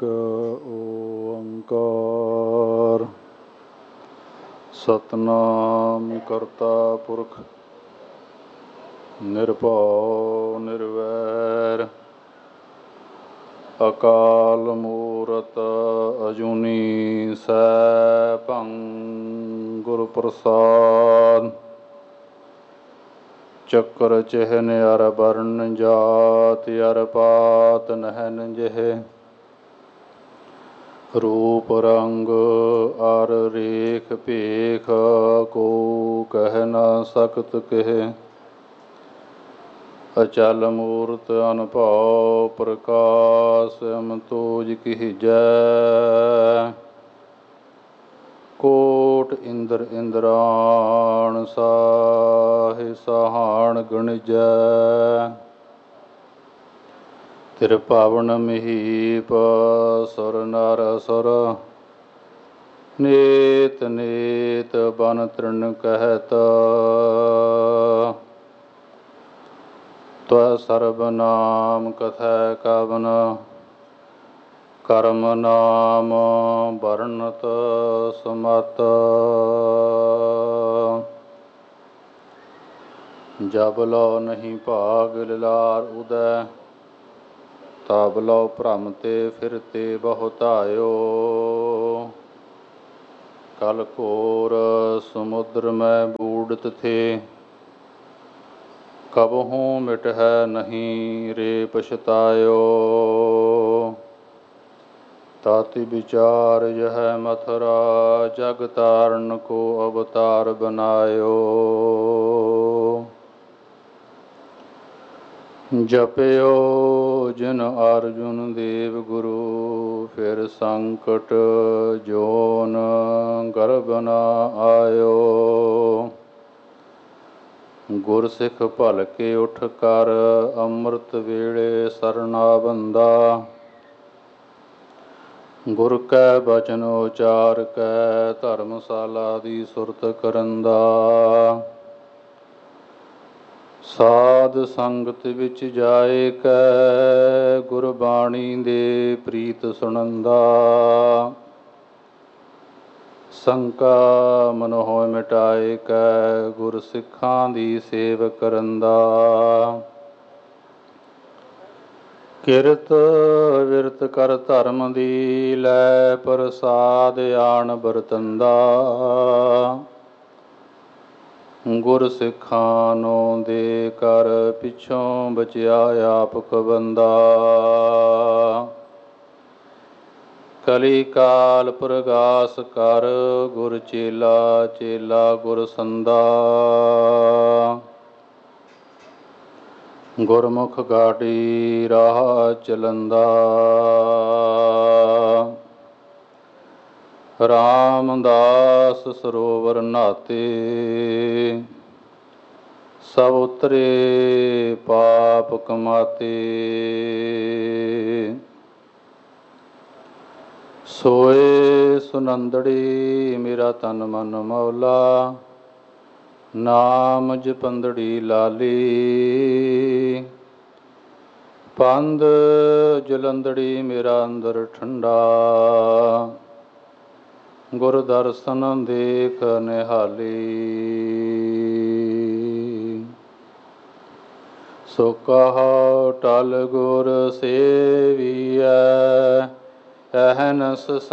ਇੱਕ ਓੰਕਾਰ ਸਤਿਨਾਮ ਕਰਤਾ ਪੁਰਖ ਨਿਰਭਉ ਨਿਰਵੈਰ ਅਕਾਲ ਮੂਰਤ ਅਜੂਨੀ ਸੈਭੰ ਗੁਰ ਪ੍ਰਸਾਦਿ ਚੱਕਰ ਚਿਹਨ ਅਰ ਵਰਨ ਜਾਤਿ ਅਰ ਪਾਤ ਨਹਿਨ ਜਿਹੇ ਰੂਪ ਰੰਗ ਅਰ ਰੇਖ ਭੇਖ ਕੋ ਕਹਿ ਨ ਸਕਤ ਕਹਿ ਅਚਲ ਮੂਰਤ ਅਨਭਉ ਪ੍ਰਕਾਸ਼ ਅਮਤੋਜ ਕੀਜੈ ਕੋਟ ਇੰਦਰ ਇੰਦਰਾਣ ਸਾਹਿ ਸਹਾਣ ਗਣਿਜੈ ਤਿਰ ਪਾਵਨ ਮਹੀਪ ਸੁਰ ਨਰ ਅਸੁਰ ਨੇਤ ਨੇਤ ਬਨ ਤ੍ਰਿਣ ਕਹਿਤ ਤਵ ਸਰਬ ਨਾਮ ਕਥੈ ਕਵਨ ਕਰਮ ਨਾਮ ਵਰਣਤ ਸਮਤ ਜਬ ਲਉ ਨਹੀਂ ਭਾਗ ਲਿਲਾਰ ਉਦੈ ਤਬ ਲਉ ਭ੍ਰਮ ਤੇ ਫਿਰਤੇ ਬਹੁਤਾਇਓ ਕਲ ਘੋਰ ਸਮੁਦਰ ਮੈਂ ਬੂੜਤ ਥੇ ਕਬਹੂ ਮਿਟਹਿ ਨਹੀਂ ਰੇ ਪਛਤਾਇਓ ਤਾਤਿ ਵਿਚਾਰ ਯਹ ਮਥੁਰਾ ਜਗ ਤਾਰਨ ਕੋ ਅਵਤਾਰ ਬਨਾਇਓ ਜਪਿਓ ਜਿਨ ਅਰਜੁਨ ਦੇਵ ਗੁਰੂ ਫਿਰ ਸੰਕਟ ਜੋਨ ਗਰਭ ਨ ਆਇਓ ਗੁਰ ਸਿੱਖ ਭਲਕੇ ਉਠ ਕਰ ਅੰਮ੍ਰਿਤ ਵੇਲੇ ਸਰਨਾ ਬੰਦਾ ਗੁਰ ਕੈ ਬਚਨ ਉਚਾਰ ਕੈ ਧਰਮਸ਼ਾਲਾ ਦੀ ਸੁਰਤ ਕਰੰਦਾ ਸਾਧ ਸੰਗਤ ਵਿੱਚ ਜਾਏ ਕੈ ਗੁਰਬਾਣੀ ਦੇ ਪ੍ਰੀਤ ਸੁਣੰਦਾ ਸੰਕਾ ਮਨੋਹ ਮਿਟਾਏ ਕੈ ਗੁਰ ਸਿੱਖਾਂ ਦੀ ਸੇਵ ਕਰੰਦਾ ਕਿਰਤ ਵਿਰਤ ਕਰ ਧਰਮ ਦੀ ਲੈ ਪ੍ਰਸਾਦ ਆਣ ਵਰਤੰਦਾ ਗੁਰ ਸਿੱਖਾਂ ਨੂੰ ਦੇ ਕਰ ਪਿੱਛੋਂ ਬਚਿਆ ਆਪ ਕਬੰਦਾ ਕਲੀ ਕਾਲ ਪ੍ਰਗਾਸ ਕਰ ਗੁਰ ਚੇਲਾ ਚੇਲਾ ਗੁਰ ਸੰਦਾ ਗੁਰਮੁਖ ਗਾਡੀ ਰਾਹ ਚਲੰਦਾ ਰਾਮਦਾਸ ਸਰੋਵਰ ਨਹਾਤੇ ਸਭ ਉਤਰੇ ਪਾਪ ਕਮਾਤੇ ਸੋਏ ਸੁਨੰਦੜੀ ਮੇਰਾ ਤਨ ਮਨ ਮੌਲਾ ਨਾਮ ਜਪੰਦੜੀ ਲਾਲੀ ਪੰਧ ਜਲੰਦੜੀ ਮੇਰਾ ਅੰਦਰ ਠੰਡਾ ਗੁਰ ਦਰਸ਼ਨ ਦੇਖ ਨਿਹਾਲੀ ਸੋ ਕਹੋ ਟਲ ਗੁਰ ਸੇਵੀਐ ਅਹਨਸ